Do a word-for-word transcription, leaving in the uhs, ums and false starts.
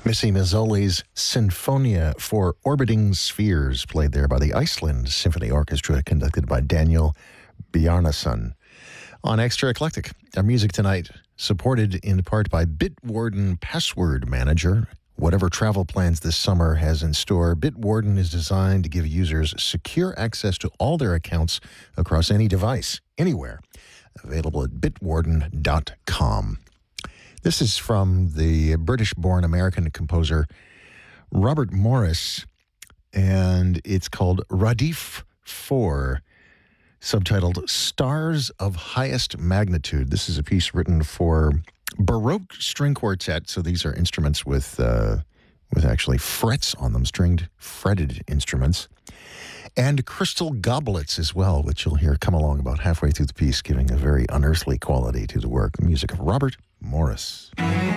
Missy Mazzoli's Sinfonia for Orbiting Spheres, played there by the Iceland Symphony Orchestra, conducted by Daniel Bjarnason. On Extra Eclectic, our music tonight supported in part by Bitwarden Password Manager. Whatever travel plans this summer has in store, Bitwarden is designed to give users secure access to all their accounts across any device, anywhere. Available at bitwarden dot com. This is from the British-born American composer Robert Morris, and it's called Radif four, subtitled Stars of Highest Magnitude. This is a piece written for Baroque String Quartet, so these are instruments with, uh, with actually frets on them, stringed, fretted instruments, and crystal goblets as well, which you'll hear come along about halfway through the piece, giving a very unearthly quality to the work. The music of Robert Morris.